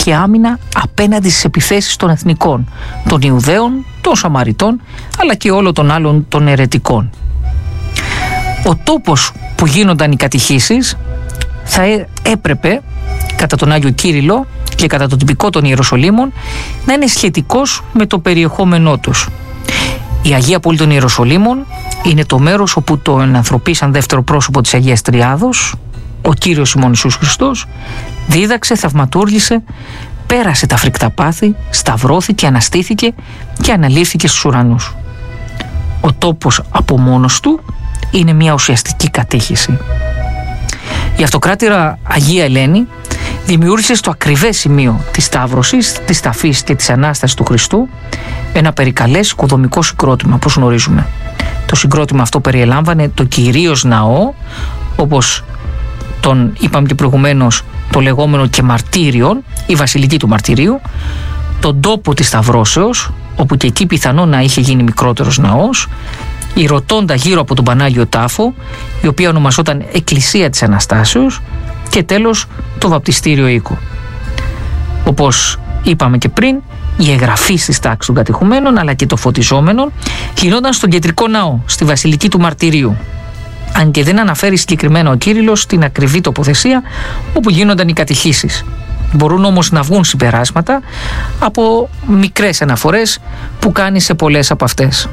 και άμυνα απέναντι στις επιθέσεις των εθνικών, των Ιουδαίων, των Σαμαριτών, αλλά και όλων των άλλων των αιρετικών. Ο τόπος που γίνονταν οι κατηχήσεις θα έπρεπε, κατά τον Άγιο Κύριλλο και κατά το τυπικό των Ιεροσολύμων, να είναι σχετικός με το περιεχόμενό τους. Η Αγία Πόλη των Ιεροσολύμων είναι το μέρος όπου το ενανθρωπίσαν δεύτερο πρόσωπο της Αγίας Τριάδος, ο Κύριος ημών Ιησούς Χριστός, δίδαξε, θαυματούργησε, πέρασε τα φρικτά πάθη, σταυρώθηκε, αναστήθηκε και αναλήφθηκε στους ουρανούς. Ο τόπος από μόνος του είναι μια ουσιαστική κατήχηση. Η αυτοκράτηρα Αγία Ελένη δημιούργησε στο ακριβές σημείο της σταύρωσης, της ταφής και της Ανάστασης του Χριστού ένα περικαλές οικοδομικό συγκρότημα, όπως γνωρίζουμε. Το συγκρότημα αυτό περιελάμβανε το κυρίως ναό, όπως τον είπαμε και προηγουμένως, το λεγόμενο και μαρτύριον, η βασιλική του μαρτυρίου, τον τόπο της Σταυρώσεως, όπου και εκεί πιθανόν να είχε γίνει μικρότερος ναός, η ρωτώντα γύρω από τον Πανάγιο Τάφο, η οποία ονομαζόταν Εκκλησία της Αναστάσεως, και τέλος το βαπτιστήριο οίκο. Όπως είπαμε και πριν, η εγγραφή στις τάξεις των κατηχουμένων αλλά και των φωτιζόμενων γινόταν στον κεντρικό ναό, στη βασιλική του μαρτυρίου. Αν και δεν αναφέρει συγκεκριμένα ο Κύριλλος την ακριβή τοποθεσία όπου γίνονταν οι κατηχήσεις. Μπορούν όμως να βγουν συμπεράσματα από μικρές αναφορές που κάνει σε πολλές από αυτές.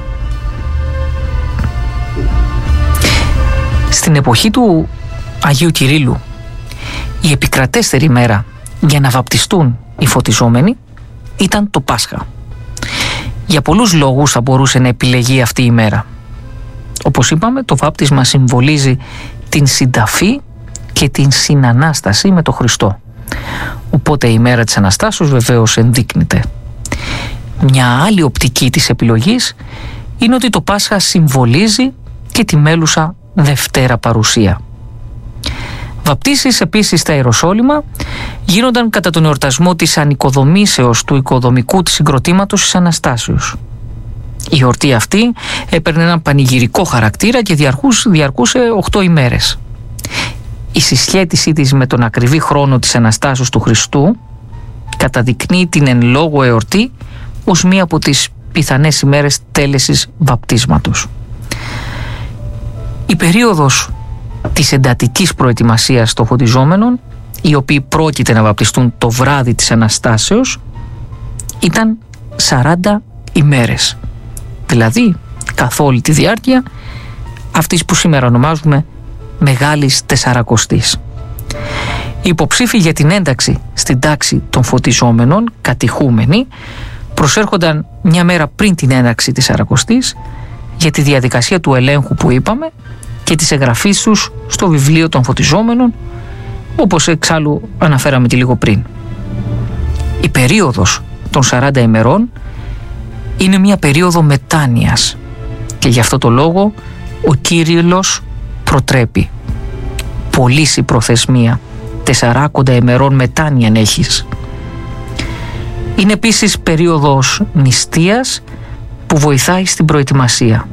Στην εποχή του Αγίου Κυρίλλου, η επικρατέστερη μέρα για να βαπτιστούν οι φωτιζόμενοι ήταν το Πάσχα. Για πολλούς λόγους θα μπορούσε να επιλεγεί αυτή η μέρα. Όπως είπαμε, το βάπτισμα συμβολίζει την συνταφή και την συνανάσταση με τον Χριστό. Οπότε η μέρα της Αναστάσεως βεβαίως ενδείκνυται. Μια άλλη οπτική της επιλογής είναι ότι το Πάσχα συμβολίζει και τη μέλουσα Δευτέρα Παρουσία. Βαπτίσεις επίσης στα Ιεροσόλυμα γίνονταν κατά τον εορτασμό της ανοικοδομήσεως του οικοδομικού της συγκροτήματος της Αναστάσεως. Η εορτή αυτή έπαιρνε έναν πανηγυρικό χαρακτήρα και διαρκούσε 8 ημέρες. Η συσχέτισή της με τον ακριβή χρόνο της Αναστάσεως του Χριστού καταδεικνύει την εν λόγω εορτή ως μία από τις πιθανές ημέρες τέλεσης βαπτίσματος. Η περίοδος της εντατικής προετοιμασίας των φωτιζόμενων, οι οποίοι πρόκειται να βαπτιστούν το βράδυ της Αναστάσεως, ήταν 40 ημέρες. Δηλαδή καθ' όλη τη διάρκεια αυτής που σήμερα ονομάζουμε Μεγάλης Τεσσαρακοστής. Οι υποψήφοι για την ένταξη στην τάξη των φωτιζόμενων, κατηχούμενοι, προσέρχονταν μια μέρα πριν την ένταξη της Σαρακοστής για τη διαδικασία του ελέγχου που είπαμε και της εγγραφής τους στο βιβλίο των φωτιζόμενων, όπως εξάλλου αναφέραμε και λίγο πριν. Η περίοδος των 40 ημερών είναι μια περίοδο μετάνοιας και γι' αυτό το λόγο ο Κύριλλος προτρέπει. Πολύς η προθεσμία, 40 ημερών μετάνοιαν έχεις. Είναι επίσης περίοδος νηστείας που βοηθάει στην προετοιμασία.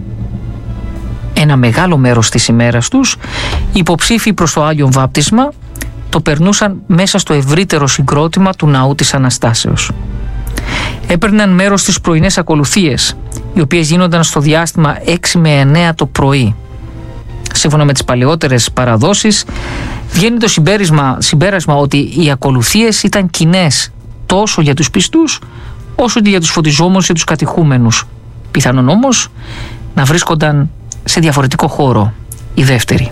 Ένα μεγάλο μέρος της ημέρας τους οι υποψήφοι προς το Άγιον Βάπτισμα το περνούσαν μέσα στο ευρύτερο συγκρότημα του ναού της Αναστάσεως. Έπαιρναν μέρος στις πρωινές ακολουθίες, οι οποίες γίνονταν στο διάστημα 6 με 9 το πρωί. Σύμφωνα με τις παλαιότερες παραδόσεις, βγαίνει το συμπέρασμα ότι οι ακολουθίες ήταν κοινές τόσο για τους πιστούς όσο και για τους φωτιζόμενους και τους κατηχούμενους. Πιθανόν όμως να βρίσκονταν σε διαφορετικό χώρο οι δεύτεροι.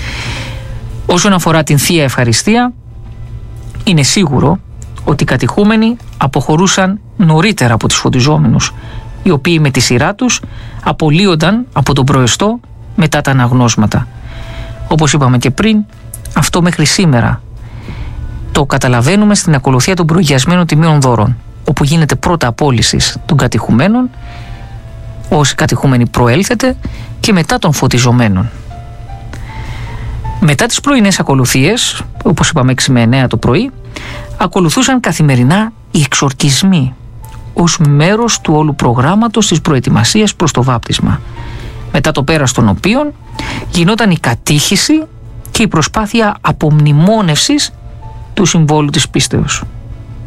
Όσον αφορά την Θεία Ευχαριστία, είναι σίγουρο ότι οι κατηχούμενοι αποχωρούσαν νωρίτερα από τους φωτιζόμενους, οι οποίοι με τη σειρά τους απολύονταν από τον προεστό μετά τα αναγνώσματα. Όπως είπαμε και πριν, αυτό μέχρι σήμερα το καταλαβαίνουμε στην ακολουθία των προηγιασμένων τιμίων δώρων, όπου γίνεται πρώτα απόλυση των κατηχουμένων, όσοι κατηχούμενοι προέλθετε, και μετά των φωτιζομένων. Μετά τις πρωινές ακολουθίες, όπως είπαμε 6 με 9 το πρωί, ακολουθούσαν καθημερινά οι εξορκισμοί ως μέρος του όλου προγράμματος της προετοιμασίας προς το βάπτισμα, μετά το πέρας των οποίων γινόταν η κατήχηση και η προσπάθεια απομνημόνευσης του συμβόλου της πίστεως.